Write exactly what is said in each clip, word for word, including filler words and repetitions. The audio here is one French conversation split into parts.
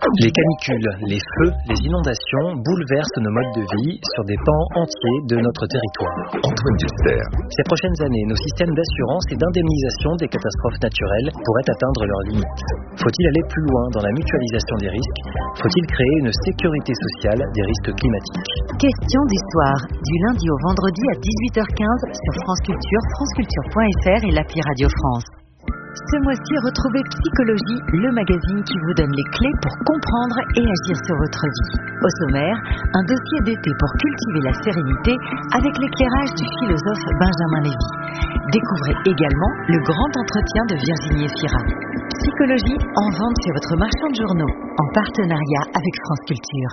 Les canicules, les feux, les inondations bouleversent nos modes de vie sur des pans entiers de notre territoire. Antoine Duster. Ces prochaines années, nos systèmes d'assurance et d'indemnisation des catastrophes naturelles pourraient atteindre leurs limites. Faut-il aller plus loin dans la mutualisation des risques? Faut-il créer une sécurité sociale des risques climatiques? Question d'histoire, du lundi au vendredi à dix-huit heures quinze sur France Culture, franceculture point f r et l'appli Radio France. Ce mois-ci, retrouvez Psychologie, le magazine qui vous donne les clés pour comprendre et agir sur votre vie. Au sommaire, un dossier d'été pour cultiver la sérénité avec l'éclairage du philosophe Benjamin Lévy. Découvrez également le grand entretien de Virginie Efira. Psychologie en vente chez votre marchand de journaux, en partenariat avec France Culture.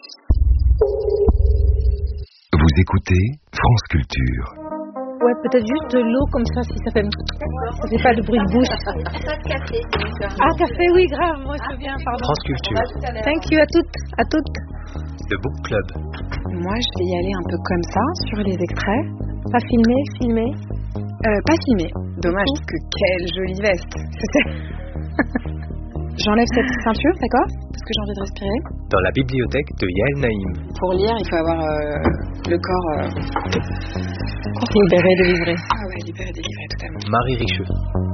Vous écoutez France Culture. Ouais, peut-être juste de l'eau comme ça, si ça fait, ça fait pas de bruit de bouche. Pas de café. Ah, café, oui, grave, moi je veux bien, pardon. France Culture. Thank you à toutes, à toutes. Le Book Club. Moi, je vais y aller un peu comme ça, sur les extraits. Pas filmé, filmé. Euh, pas filmé. Dommage, parce que quelle jolie veste. J'enlève cette ceinture, d'accord? Parce que j'ai envie de respirer. Dans la bibliothèque de Yael Naïm. Pour lire, il faut avoir euh, le corps euh... libéré, délivré. Ah ouais, libéré, délivré, totalement. Marie Richeux.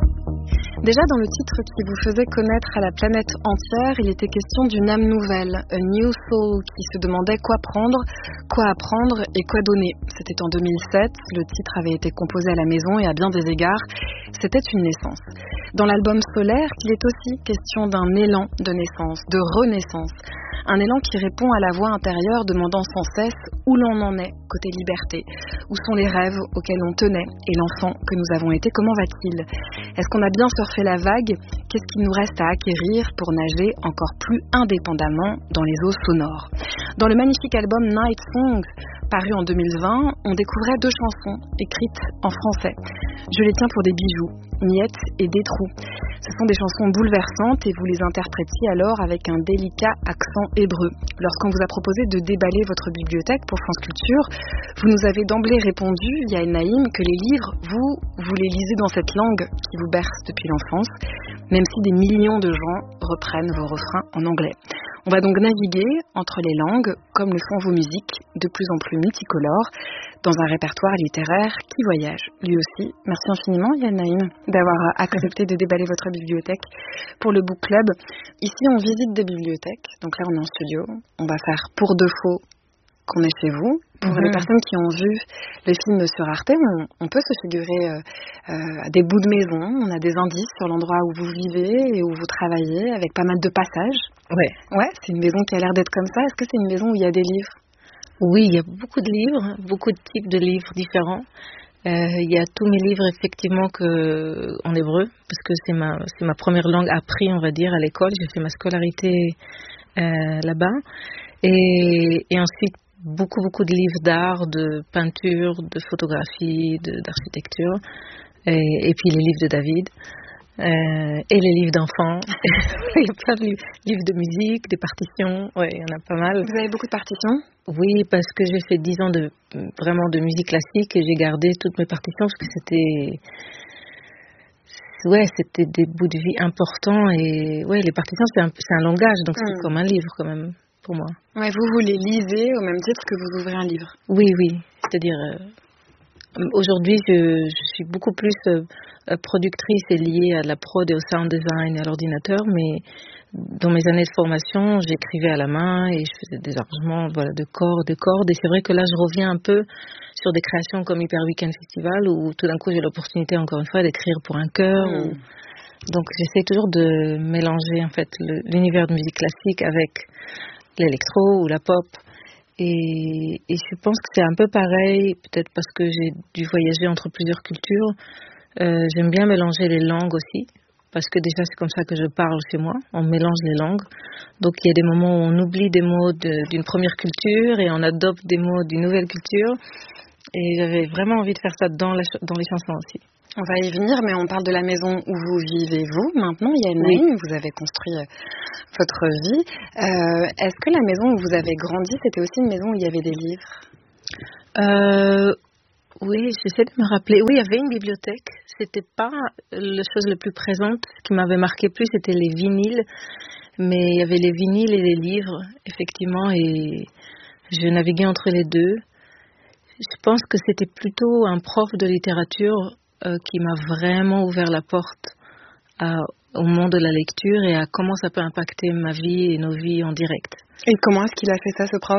Déjà, dans le titre qui vous faisait connaître à la planète entière, il était question d'une âme nouvelle, a new soul, qui se demandait quoi prendre, quoi apprendre et quoi donner. C'était en deux mille sept, le titre avait été composé à la maison et à bien des égards, c'était une naissance. Dans l'album Solaire, il est aussi question d'un élan de naissance, de renaissance. Un élan qui répond à la voix intérieure demandant sans cesse où l'on en est, côté liberté. Où sont les rêves auxquels on tenait et l'enfant que nous avons été, comment va-t-il? Est-ce qu'on a bien surfé la vague? Qu'est-ce qu'il nous reste à acquérir pour nager encore plus indépendamment dans les eaux sonores? Dans le magnifique album Night Songs, paru en deux mille vingt, on découvrait deux chansons écrites en français. Je les tiens pour des bijoux, miettes et des trous. Ce sont des chansons bouleversantes et vous les interprétiez alors avec un délicat accent hébreu. Lorsqu'on vous a proposé de déballer votre bibliothèque pour France Culture, vous nous avez d'emblée répondu, Yael Naïm, que les livres, vous, vous les lisez dans cette langue qui vous berce depuis l'enfance, même si des millions de gens reprennent vos refrains en anglais. On va donc naviguer entre les langues, comme le font vos musiques, de plus en plus multicolores, dans un répertoire littéraire qui voyage, lui aussi. Merci infiniment, Yael Naïm, d'avoir accepté de déballer votre bibliothèque pour le Book Club. Ici, on visite des bibliothèques, donc là, on est en studio. On va faire pour de faux qu'on est chez vous. Pour mm-hmm. les personnes qui ont vu le film sur Arte, on, on peut se figurer euh, euh, des bouts de maison, on a des indices sur l'endroit où vous vivez et où vous travaillez, avec pas mal de passages. Ouais. Ouais, c'est une maison qui a l'air d'être comme ça. Est-ce que c'est une maison où il y a des livres? Oui, il y a beaucoup de livres, beaucoup de types de livres différents. Euh, il y a tous mes livres effectivement que, en hébreu, parce que c'est ma, c'est ma première langue apprise, on va dire, à l'école. J'ai fait ma scolarité euh, là-bas. Et, et ensuite, beaucoup, beaucoup de livres d'art, de peinture, de photographie, de, d'architecture. Et, et puis les livres de David. Euh, et les livres d'enfants. Il y a plein de livres, livres de musique, des partitions. Ouais, il y en a pas mal. Vous avez beaucoup de partitions? Oui, parce que j'ai fait dix ans de, vraiment de musique classique et j'ai gardé toutes mes partitions parce que c'était... Ouais, c'était des bouts de vie importants et ouais, les partitions c'est un, c'est un langage, donc c'est mmh. comme un livre quand même pour moi. Ouais, vous, vous les lisez au même titre que vous ouvrez un livre? Oui, oui. C'est-à-dire, euh, aujourd'hui, je, je suis beaucoup plus euh, productrice et liée à la prod et au sound design et à l'ordinateur, mais dans mes années de formation, j'écrivais à la main et je faisais des arrangements voilà, de cordes, de cordes. Et c'est vrai que là, je reviens un peu sur des créations comme Hyper Weekend Festival où tout d'un coup, j'ai l'opportunité, encore une fois, d'écrire pour un chœur. Mmh. Ou... Donc, j'essaie toujours de mélanger en fait le, l'univers de musique classique avec l'électro ou la pop. Et, et je pense que c'est un peu pareil, peut-être parce que j'ai dû voyager entre plusieurs cultures. Euh, j'aime bien mélanger les langues aussi. Parce que déjà, c'est comme ça que je parle chez moi. On mélange les langues. Donc, il y a des moments où on oublie des mots de, d'une première culture et on adopte des mots d'une nouvelle culture. Et j'avais vraiment envie de faire ça dans, la, dans les chansons aussi. On va y venir, mais on parle de la maison où vous vivez, vous. Maintenant, Yael Naïm, oui. Vous avez construit votre vie. Euh, est-ce que la maison où vous avez grandi, c'était aussi une maison où il y avait des livres? euh, Oui, j'essaie de me rappeler. Oui, il y avait une bibliothèque. C'était pas la chose la plus présente. Ce qui m'avait marqué plus, c'était les vinyles. Mais il y avait les vinyles et les livres, effectivement, et je naviguais entre les deux. Je pense que c'était plutôt un prof de littérature euh, qui m'a vraiment ouvert la porte à, au monde de la lecture et à comment ça peut impacter ma vie et nos vies en direct. Et comment est-ce qu'il a fait ça, ce prof ?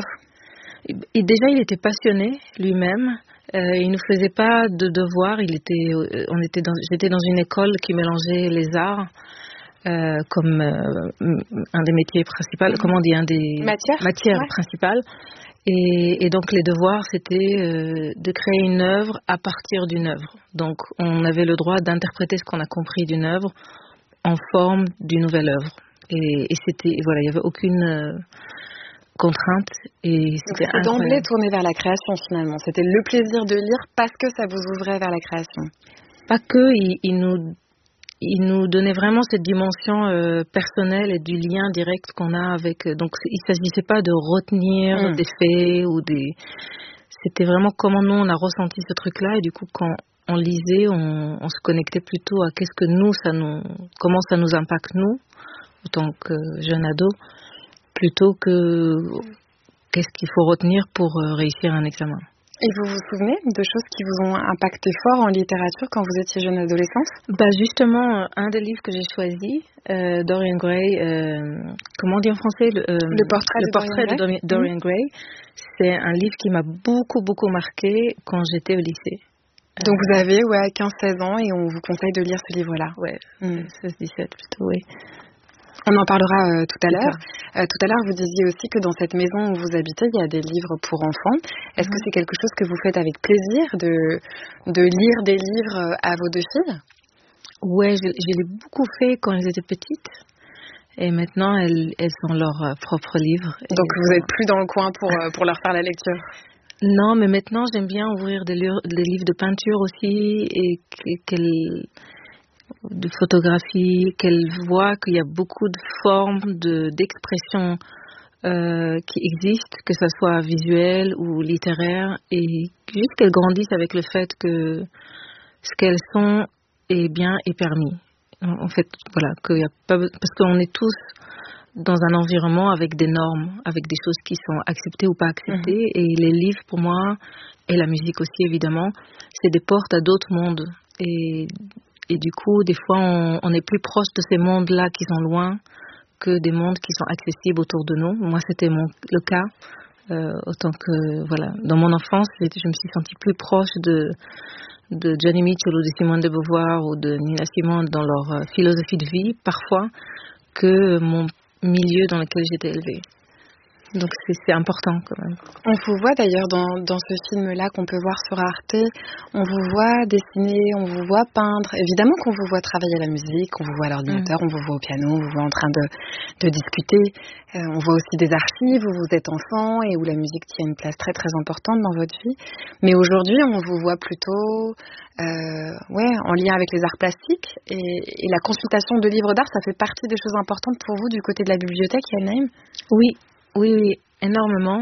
Et déjà, il était passionné lui-même. Euh, il ne faisait pas de devoirs. Il était, euh, on était dans, j'étais dans une école qui mélangeait les arts euh, comme euh, un des métiers principaux, comment on dit, un des matières, matières ouais. principales. Et, et donc les devoirs, c'était euh, de créer une œuvre à partir d'une œuvre. Donc on avait le droit d'interpréter ce qu'on a compris d'une œuvre en forme d'une nouvelle œuvre. Et, et c'était, voilà, il n'y avait aucune euh, contrainte. Et c'était Donc, d'emblée tourné vers la création finalement. C'était le plaisir de lire parce que ça vous ouvrait vers la création. Pas que, il, il nous... Il nous donnait vraiment cette dimension euh, personnelle et du lien direct qu'on a avec. Euh, donc, il ne s'agissait pas de retenir mmh. des faits ou des. C'était vraiment comment nous on a ressenti ce truc-là et du coup quand on lisait, on, on se connectait plutôt à qu'est-ce que nous ça nous, comment ça nous impacte nous, en tant que jeunes ados, plutôt que qu'est-ce qu'il faut retenir pour euh, réussir un examen. Et vous vous souvenez de choses qui vous ont impacté fort en littérature quand vous étiez jeune adolescente ? Bah justement, un des livres que j'ai choisi, euh, Dorian Gray, euh, comment on dit en français le, euh, le portrait, le de, portrait Dorian de Dorian mmh. Gray, c'est un livre qui m'a beaucoup, beaucoup marqué quand j'étais au lycée. Donc euh, vous avez ouais, quinze seize ans et on vous conseille de lire ce livre-là. Ouais, mmh. seize dix-sept plutôt, oui. On en parlera euh, tout à l'heure. Euh, tout à l'heure, vous disiez aussi que dans cette maison où vous habitez, il y a des livres pour enfants. Est-ce mmh. que c'est quelque chose que vous faites avec plaisir, de, de lire des livres à vos deux filles ? Ouais, je, je l'ai beaucoup fait quand elles étaient petites. Et maintenant, elles, elles ont leurs propres livres. Donc, vous n'êtes plus dans le coin pour, pour leur faire la lecture ? Non, mais maintenant, j'aime bien ouvrir des, livres, des livres de peinture aussi et qu'elles... de photographie, qu'elle voit qu'il y a beaucoup de formes de, d'expression euh, qui existent, que ce soit visuel ou littéraire, et juste qu'elles grandissent avec le fait que ce qu'elles sont est bien et permis. En fait, voilà, qu'il y a pas, parce qu'on est tous dans un environnement avec des normes, avec des choses qui sont acceptées ou pas acceptées, mmh. et les livres pour moi, et la musique aussi évidemment, c'est des portes à d'autres mondes. Et Et du coup, des fois, on, on est plus proche de ces mondes-là qui sont loin que des mondes qui sont accessibles autour de nous. Moi, c'était mon, le cas. Euh, autant que, voilà, dans mon enfance, je me suis sentie plus proche de, de Johnny Mitchell ou de Simone de Beauvoir ou de Nina Simone dans leur euh, philosophie de vie, parfois, que mon milieu dans lequel j'étais élevée. Donc c'est, c'est important quand même. On vous voit d'ailleurs dans, dans ce film-là qu'on peut voir sur Arte, on vous voit dessiner, on vous voit peindre. Évidemment qu'on vous voit travailler la musique, on vous voit à l'ordinateur, mmh. on vous voit au piano, on vous voit en train de, de discuter. Euh, on voit aussi des archives où vous êtes enfant et où la musique tient une place très très importante dans votre vie. Mais aujourd'hui, on vous voit plutôt euh, ouais, en lien avec les arts plastiques et, et la consultation de livres d'art, ça fait partie des choses importantes pour vous du côté de la bibliothèque, Yael-Naïm ? Oui. Oui, oui, énormément.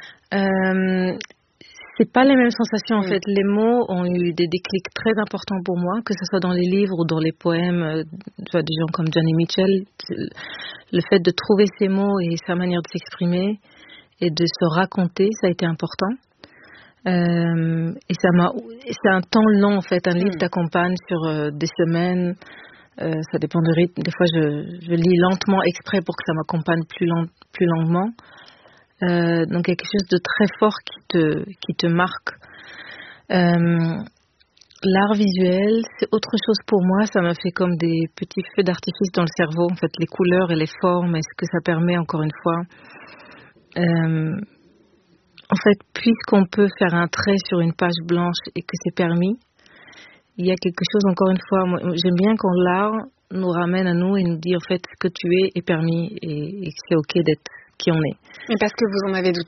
Euh, c'est pas les mêmes sensations en mmh. fait. Les mots ont eu des déclics très importants pour moi, que ce soit dans les livres ou dans les poèmes, euh, tu vois, des gens comme Johnny Mitchell. Le fait de trouver ces mots et sa manière de s'exprimer et de se raconter, ça a été important. Euh, et ça m'a, c'est un temps long en fait. Un mmh. livre t'accompagne sur euh, des semaines. Euh, ça dépend du rythme. Des fois, je, je lis lentement exprès pour que ça m'accompagne plus, lent, plus longuement. Euh, donc, il y a quelque chose de très fort qui te, qui te marque. Euh, l'art visuel, c'est autre chose pour moi. Ça m'a fait comme des petits feux d'artifice dans le cerveau. En fait, les couleurs et les formes et ce que ça permet, encore une fois. Euh, en fait, puisqu'on peut faire un trait sur une page blanche et que c'est permis, il y a quelque chose, encore une fois, moi, j'aime bien quand l'art nous ramène à nous et nous dit en fait ce que tu es est permis et, et que c'est ok d'être qui on est. Et parce que vous en avez douté ?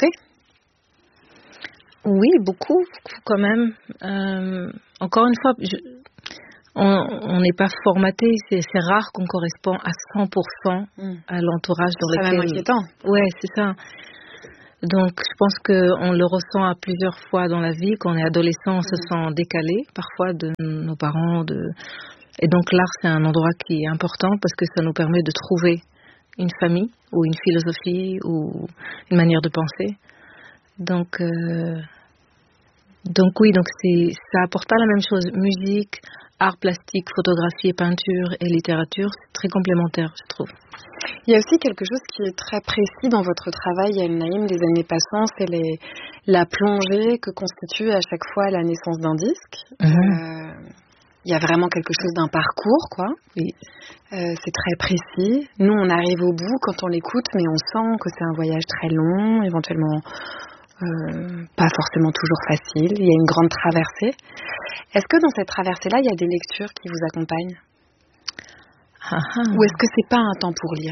Oui, beaucoup, quand même. Euh, encore une fois, je, on n'est pas formaté, c'est, c'est rare qu'on correspond à cent pour cent mmh. à l'entourage dans c'est lequel... C'est même inquiétant. Ouais, c'est ça. Donc, je pense qu'on le ressent à plusieurs fois dans la vie. Quand on est adolescent, on se sent décalé, parfois, de nos parents. De... Et donc, l'art, c'est un endroit qui est important parce que ça nous permet de trouver une famille ou une philosophie ou une manière de penser. Donc, euh, donc oui, donc c'est, ça apporte pas la même chose. Musique, art plastique, photographie, peinture et littérature, c'est très complémentaire, je trouve. Il y a aussi quelque chose qui est très précis dans votre travail, Yael Naïm, les années passant, c'est les, la plongée que constitue à chaque fois la naissance d'un disque. Mmh. Euh, il y a vraiment quelque chose d'un parcours, quoi. Oui. Euh, c'est très précis. Nous, on arrive au bout quand on l'écoute, mais on sent que c'est un voyage très long, éventuellement euh, pas forcément toujours facile. Il y a une grande traversée. Est-ce que dans cette traversée-là, il y a des lectures qui vous accompagnent ? Ah ah. Ou est-ce que c'est pas un temps pour lire ?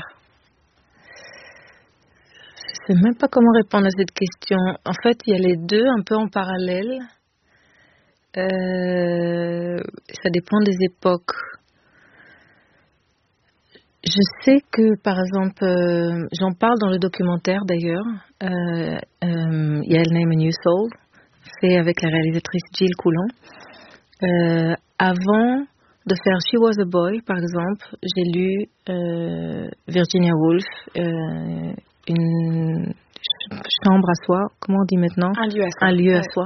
Je sais même pas comment répondre à cette question. En fait, il y a les deux un peu en parallèle. Euh, ça dépend des époques. Je sais que, par exemple, euh, j'en parle dans le documentaire d'ailleurs, euh, euh, Yael Naïm A New Soul, fait avec la réalisatrice Jill Coulon. Euh, avant de faire She Was a Boy, par exemple, j'ai lu euh, Virginia Woolf, euh, une chambre à soi, comment on dit maintenant ? Un lieu à soi. Un lieu ouais. à soi.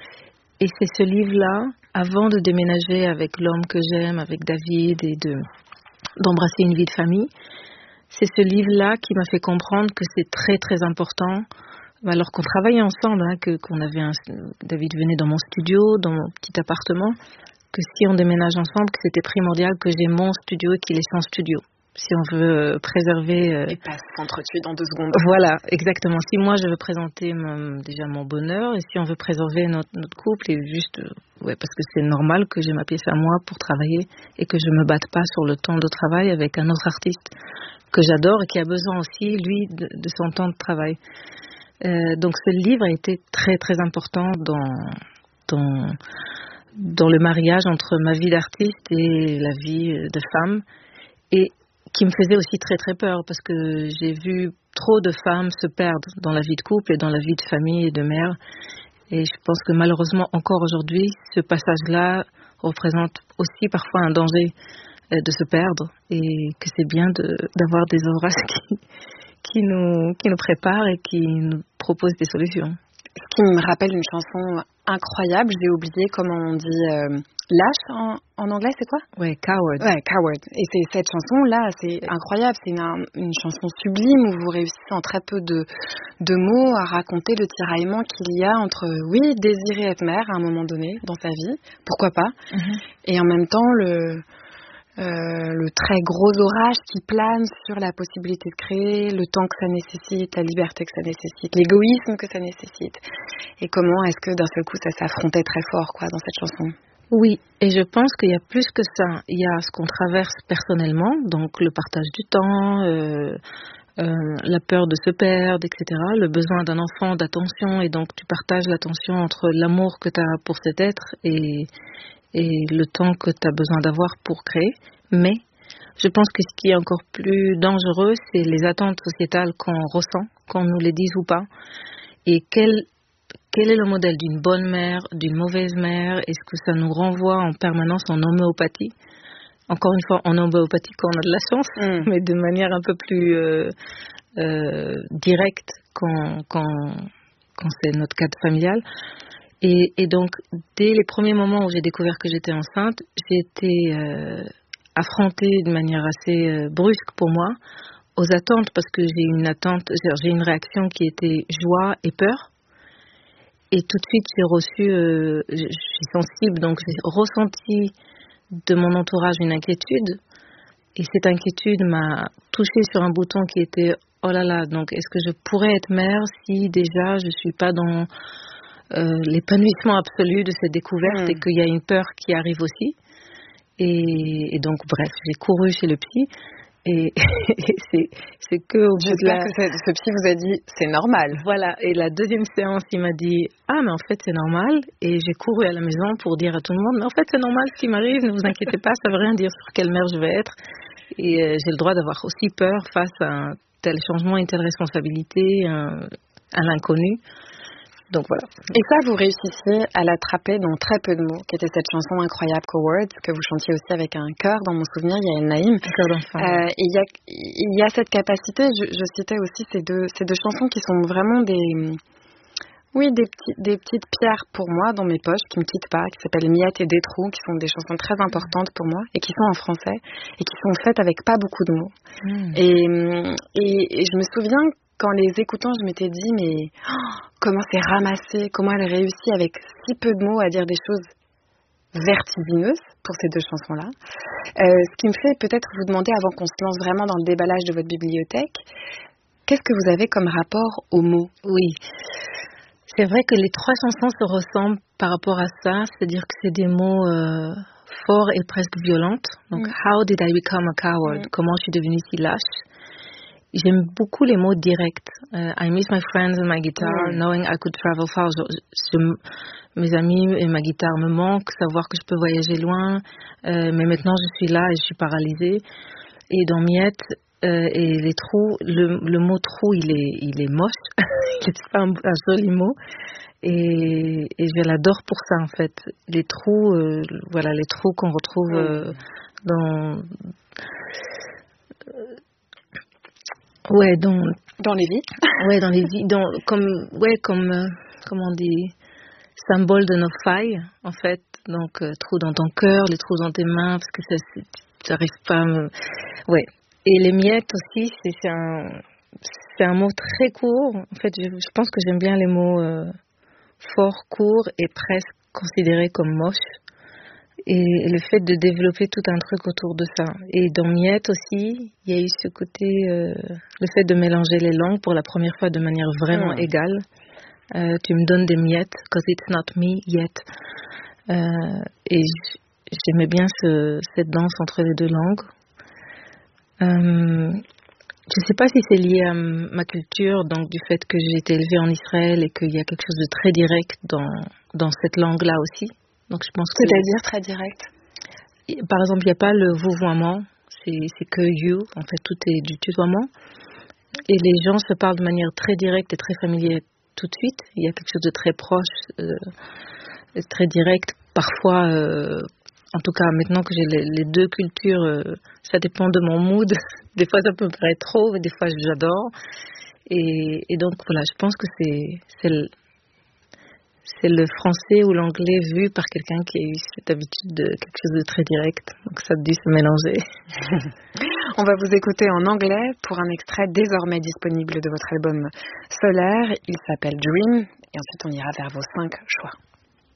Et c'est ce livre-là, avant de déménager avec l'homme que j'aime, avec David, et de, d'embrasser une vie de famille, c'est ce livre-là qui m'a fait comprendre que c'est très très important, alors qu'on travaillait ensemble, hein, que, qu'on avait un, David venait dans mon studio, dans mon petit appartement, que si on déménage ensemble, que c'était primordial que j'ai mon studio et qu'il ait son studio. Si on veut préserver... Euh... Et pas s'entretuer dans deux secondes. Voilà, exactement. Si moi, je veux présenter mon, déjà mon bonheur, et si on veut préserver notre, notre couple, et juste... Euh, ouais, parce que c'est normal que j'ai ma pièce à moi pour travailler, et que je me batte pas sur le temps de travail avec un autre artiste que j'adore, et qui a besoin aussi, lui, de, de son temps de travail. Euh, donc, ce livre a été très, très important dans... dans dans le mariage entre ma vie d'artiste et la vie de femme, et qui me faisait aussi très très peur, parce que j'ai vu trop de femmes se perdre dans la vie de couple et dans la vie de famille et de mère, et je pense que malheureusement encore aujourd'hui, ce passage-là représente aussi parfois un danger de se perdre, et que c'est bien de, d'avoir des ouvrages qui, qui, nous, qui nous préparent et qui nous proposent des solutions. Ce qui me rappelle une chanson incroyable, j'ai oublié comment on dit euh, lâche en, en anglais, c'est quoi ? Ouais, Coward. Ouais, Coward. Et c'est cette chanson-là, c'est incroyable, c'est une, une chanson sublime où vous réussissez en très peu de, de mots à raconter le tiraillement qu'il y a entre, oui, désirer être mère à un moment donné dans sa vie, pourquoi pas, mm-hmm. et en même temps le... Euh, le très gros orage qui plane sur la possibilité de créer, le temps que ça nécessite, la liberté que ça nécessite, l'égoïsme que ça nécessite. Et comment est-ce que d'un seul coup ça s'affrontait très fort, quoi, dans cette chanson ? Oui, et je pense qu'il y a plus que ça. Il y a ce qu'on traverse personnellement, donc le partage du temps, euh, euh, la peur de se perdre, et cetera, le besoin d'un enfant d'attention, et donc tu partages l'attention entre l'amour que tu as pour cet être et... et le temps que tu as besoin d'avoir pour créer. Mais je pense que ce qui est encore plus dangereux, c'est les attentes sociétales qu'on ressent, qu'on nous les dise ou pas. Et quel, quel est le modèle d'une bonne mère, d'une mauvaise mère ? Est-ce que ça nous renvoie en permanence en homéopathie ? Encore une fois, en homéopathie quand on a de la chance, mmh. mais de manière un peu plus euh, euh, directe quand, quand, quand c'est notre cadre familial. Et, et donc, dès les premiers moments où j'ai découvert que j'étais enceinte, j'ai été euh, affrontée de manière assez euh, brusque pour moi aux attentes, parce que j'ai une attente, j'ai une réaction qui était joie et peur. Et tout de suite, j'ai reçu, euh, je suis sensible, donc j'ai ressenti de mon entourage une inquiétude. Et cette inquiétude m'a touchée sur un bouton qui était, oh là là, donc est-ce que je pourrais être mère si déjà je ne suis pas dans... Euh, l'épanouissement absolu de cette découverte, mmh. et qu'il y a une peur qui arrive aussi. Et, et donc, bref, j'ai couru chez le psy, et, et c'est, c'est que au bout de la... que ce psy vous a dit c'est normal. Voilà, et la deuxième séance, il m'a dit ah, mais en fait, c'est normal. Et j'ai couru à la maison pour dire à tout le monde, mais en fait, c'est normal ce qui m'arrive, ne vous inquiétez pas, ça veut rien dire sur quelle mère je vais être. Et euh, j'ai le droit d'avoir aussi peur face à un tel changement, une telle responsabilité, un, à l'inconnu. donc voilà. Et ça, vous réussissiez à l'attraper dans très peu de mots, qui était cette chanson incroyable Cowards, que vous chantiez aussi avec un chœur, dans mon souvenir, il y a El Naïm. Un chœur d'enfant. Euh, et il y a, il y a cette capacité, je, je citais aussi ces deux, ces deux chansons qui sont vraiment des... Oui, des, petits, des petites pierres pour moi dans mes poches qui ne me quittent pas, qui s'appellent Miette et Des Trous, qui sont des chansons très importantes pour moi et qui sont en français et qui sont faites avec pas beaucoup de mots. Mmh. Et, et, et je me souviens qu'en les écoutant, je m'étais dit, mais oh, comment c'est ramassé, comment elle réussit avec si peu de mots à dire des choses vertigineuses pour ces deux chansons-là. Euh, ce qui me fait peut-être vous demander, avant qu'on se lance vraiment dans le déballage de votre bibliothèque, qu'est-ce que vous avez comme rapport aux mots? Oui. C'est vrai que les trois chansons se ressemblent par rapport à ça, c'est-à-dire que c'est des mots euh, forts et presque violents. Donc, mm. How did I become a coward? Mm. Comment je suis devenue si lâche? J'aime beaucoup les mots directs. Uh, I miss my friends and my guitar, mm. knowing I could travel far. Je, je, mes amis et ma guitare me manquent, savoir que je peux voyager loin, euh, mais maintenant je suis là et je suis paralysée. Et dans Miette, Euh, et les trous, le, le mot trou, il est, il est moche. C'est pas un, un joli mot. Et, et je l'adore pour ça, en fait. Les trous, euh, voilà, les trous qu'on retrouve euh, dans. Euh, ouais, dans. Dans les vies. Ouais, dans les vies. Dans, comme, ouais, comme, euh, comment on dit, symbole de nos failles, en fait. Donc, euh, trous dans ton cœur, les trous dans tes mains, parce que ça, j'arrive pas à me. Ouais. Et les miettes aussi, c'est, c'est, un, c'est un mot très court. En fait, je, je pense que j'aime bien les mots euh, forts, courts et presque considérés comme moches. Et, et le fait de développer tout un truc autour de ça. Et dans Miette aussi, il y a eu ce côté, euh, le fait de mélanger les langues pour la première fois de manière vraiment mmh. égale. Euh, tu me donnes des miettes, because it's not me yet. Euh, et j'aimais bien ce, cette danse entre les deux langues. Euh, je ne sais pas si c'est lié à ma culture, donc du fait que j'ai été élevée en Israël et qu'il y a quelque chose de très direct dans, dans cette langue-là aussi. Donc je pense que c'est-à-dire très direct. Par exemple, il n'y a pas le vouvoiement, c'est, c'est que you, en fait tout est du tutoiement. Et les gens se parlent de manière très directe et très familière tout de suite. Il y a quelque chose de très proche, euh, très direct, parfois... Euh, En tout cas, maintenant que j'ai les, les deux cultures, euh, ça dépend de mon mood. Des fois, ça peut me paraître trop, mais des fois, j'adore. Et, et donc, voilà, je pense que c'est, c'est, le, c'est le français ou l'anglais vu par quelqu'un qui a eu cette habitude de quelque chose de très direct. Donc, ça a dû se mélanger. On va vous écouter en anglais pour un extrait désormais disponible de votre album Solaire. Il s'appelle Dream. Et ensuite, on ira vers vos cinq choix.